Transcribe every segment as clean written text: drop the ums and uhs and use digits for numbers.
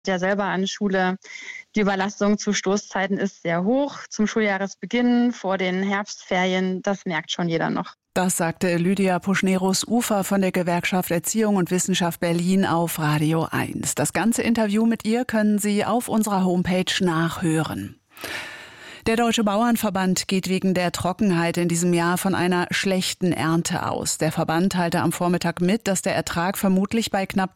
Ja, selber an Schule. Die Überlastung zu Stoßzeiten ist sehr hoch. Zum Schuljahresbeginn, vor den Herbstferien, das merkt schon jeder noch. Das sagte Lydia Puschneros-Ufer von der Gewerkschaft Erziehung und Wissenschaft Berlin auf Radio 1. Das ganze Interview mit ihr können Sie auf unserer Homepage nachhören. Der Deutsche Bauernverband geht wegen der Trockenheit in diesem Jahr von einer schlechten Ernte aus. Der Verband teilte am Vormittag mit, dass der Ertrag vermutlich bei knapp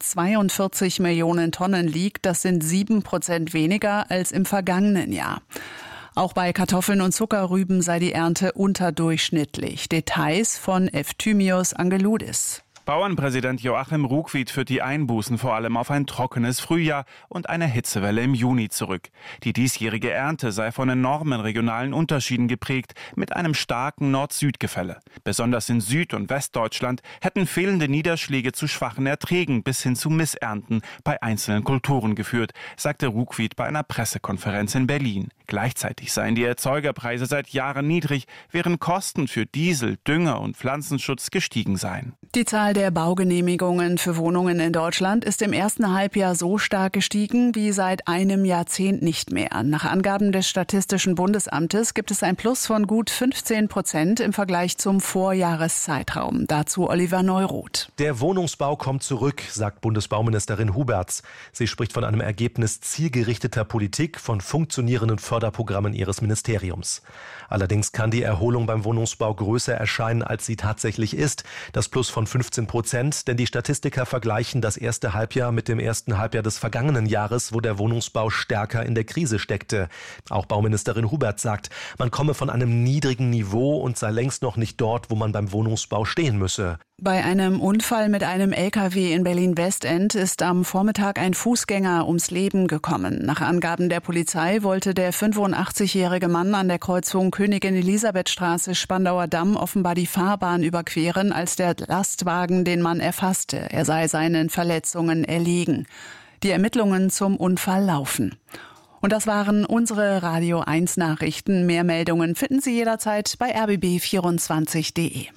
42 Millionen Tonnen liegt. Das sind 7% weniger als im vergangenen Jahr. Auch bei Kartoffeln und Zuckerrüben sei die Ernte unterdurchschnittlich. Details von Efthymios Angeloudis. Bauernpräsident Joachim Ruckwied führt die Einbußen vor allem auf ein trockenes Frühjahr und eine Hitzewelle im Juni zurück. Die diesjährige Ernte sei von enormen regionalen Unterschieden geprägt, mit einem starken Nord-Süd-Gefälle. Besonders in Süd- und Westdeutschland hätten fehlende Niederschläge zu schwachen Erträgen bis hin zu Missernten bei einzelnen Kulturen geführt, sagte Ruckwied bei einer Pressekonferenz in Berlin. Gleichzeitig seien die Erzeugerpreise seit Jahren niedrig, während Kosten für Diesel, Dünger und Pflanzenschutz gestiegen seien. Die Zahl der Baugenehmigungen für Wohnungen in Deutschland ist im ersten Halbjahr so stark gestiegen wie seit einem Jahrzehnt nicht mehr. Nach Angaben des Statistischen Bundesamtes gibt es ein Plus von gut 15% im Vergleich zum Vorjahreszeitraum. Dazu Oliver Neuroth. Der Wohnungsbau kommt zurück, sagt Bundesbauministerin Huberts. Sie spricht von einem Ergebnis zielgerichteter Politik, von funktionierenden Förderprogrammen ihres Ministeriums. Allerdings kann die Erholung beim Wohnungsbau größer erscheinen, als sie tatsächlich ist. Das Plus von 15%, denn die Statistiker vergleichen das erste Halbjahr mit dem ersten Halbjahr des vergangenen Jahres, wo der Wohnungsbau stärker in der Krise steckte. Auch Bauministerin Huberts sagt, man komme von einem niedrigen Niveau und sei längst noch nicht dort, wo man beim Wohnungsbau stehen müsse. Bei einem Unfall mit einem LKW in Berlin-Westend ist am Vormittag ein Fußgänger ums Leben gekommen. Nach Angaben der Polizei wollte der 85-jährige Mann an der Kreuzung Königin-Elisabeth-Straße Spandauer Damm offenbar die Fahrbahn überqueren, als der Lastwagen den Mann erfasste. Er sei seinen Verletzungen erlegen. Die Ermittlungen zum Unfall laufen. Und das waren unsere Radio 1 Nachrichten. Mehr Meldungen finden Sie jederzeit bei rbb24.de.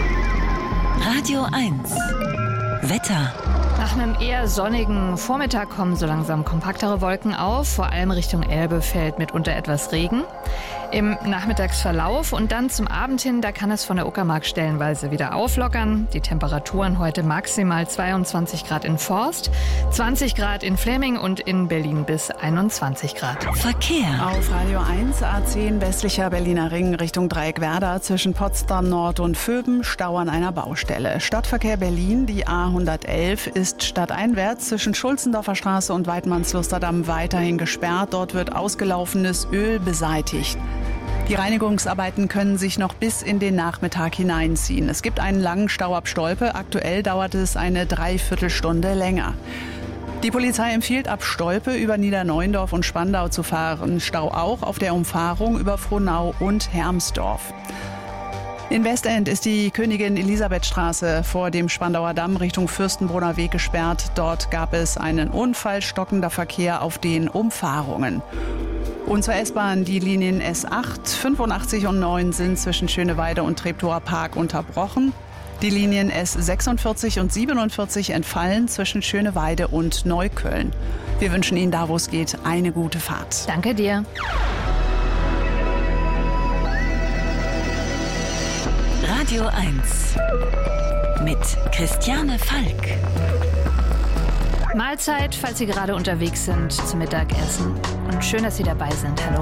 Radio 1 Wetter. Nach einem eher sonnigen Vormittag kommen so langsam kompaktere Wolken auf. Vor allem Richtung Elbe fällt mitunter etwas Regen. Im Nachmittagsverlauf und dann zum Abend hin, da kann es von der Uckermark stellenweise wieder auflockern. Die Temperaturen heute maximal 22 Grad in Forst, 20 Grad in Fläming und in Berlin bis 21 Grad. Verkehr. Auf Radio 1 A10 westlicher Berliner Ring Richtung Dreieckwerder zwischen Potsdam Nord und Vöben Stau an einer Baustelle. Stadtverkehr Berlin, die A111 ist stadteinwärts zwischen Schulzendorfer Straße und Weidmannslusterdamm weiterhin gesperrt. Dort wird ausgelaufenes Öl beseitigt. Die Reinigungsarbeiten können sich noch bis in den Nachmittag hineinziehen. Es gibt einen langen Stau ab Stolpe. Aktuell dauert es eine Dreiviertelstunde länger. Die Polizei empfiehlt, ab Stolpe über Niederneuendorf und Spandau zu fahren. Stau auch auf der Umfahrung über Frohnau und Hermsdorf. In Westend ist die Königin-Elisabeth-Straße vor dem Spandauer Damm Richtung Fürstenbrunner Weg gesperrt. Dort gab es einen Unfall, stockender Verkehr auf den Umfahrungen. Und zur S-Bahn, die Linien S8, 85 und 9 sind zwischen Schöneweide und Treptower Park unterbrochen. Die Linien S46 und 47 entfallen zwischen Schöneweide und Neukölln. Wir wünschen Ihnen da, wo es geht, eine gute Fahrt. Danke dir. Radio 1 mit Christiane Falk. Mahlzeit, falls Sie gerade unterwegs sind zum Mittagessen. Und schön, dass Sie dabei sind. Hallo.